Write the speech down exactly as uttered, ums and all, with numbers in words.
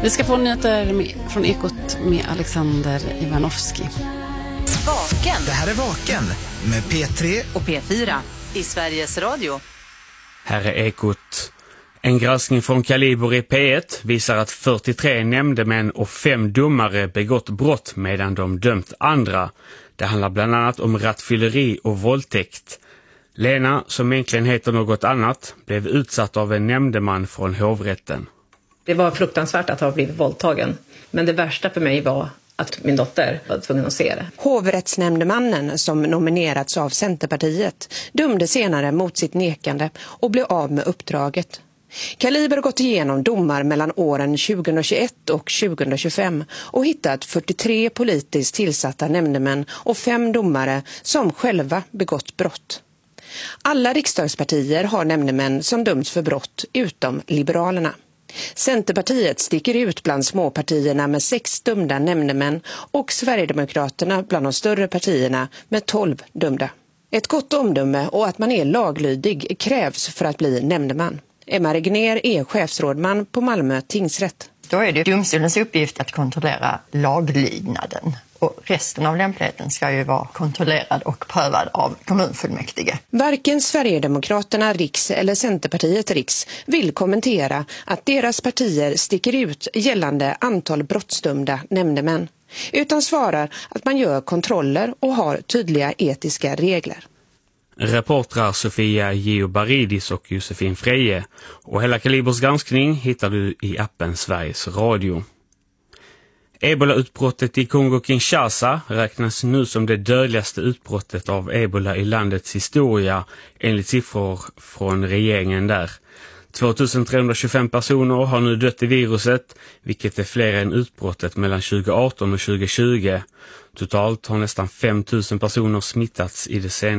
Vi ska få nyheter med, från Ekot med Alexander Ivanovski. Vaken. Det här är Vaken med P tre och P fyra i Sveriges Radio. Här är Ekot. En granskning från Kaliber i P ett visar att fyrtiotre nämndemän och fem domare begått brott medan de dömt andra. Det handlar bland annat om rattfylleri och våldtäkt. Lena, som egentligen heter något annat, blev utsatt av en nämndeman från hovrätten. Det var fruktansvärt att ha blivit våldtagen. Men det värsta för mig var att min dotter var tvungen att se det. Hovrättsnämndemannen, som nominerats av Centerpartiet, dömde senare mot sitt nekande och blev av med uppdraget. Kaliber har gått igenom domar mellan åren tjugohundratjugoett och tjugohundratjugofem och hittat fyrtiotre politiskt tillsatta nämndemän och fem domare som själva begått brott. Alla riksdagspartier har nämndemän som dömts för brott utom Liberalerna. Centerpartiet sticker ut bland småpartierna med sex dömda nämndemän och Sverigedemokraterna bland de större partierna med tolv dömda. Ett gott omdöme och att man är laglydig krävs för att bli nämndeman. Emma Regner är chefsrådman på Malmö tingsrätt. Då är det domstolens uppgift att kontrollera laglydnaden. Och resten av lämpligheten ska ju vara kontrollerad och prövad av kommunfullmäktige. Varken Sverigedemokraterna Riks eller Centerpartiet Riks vill kommentera att deras partier sticker ut gällande antal brottsdömda nämndemän. Utan svarar att man gör kontroller och har tydliga etiska regler. Reportrar Sofia Geobaridis och Josefin Freje. Och hela Kalibers granskning hittar du i appen Sveriges Radio. Ebola-utbrottet i Kongo-Kinshasa räknas nu som det dödligaste utbrottet av ebola i landets historia enligt siffror från regeringen där. tvåtusentrehundratjugofem personer har nu dött i viruset, vilket är fler än utbrottet mellan tjugoarton och tjugotjugo. Totalt har nästan fem tusen personer smittats i det senaste.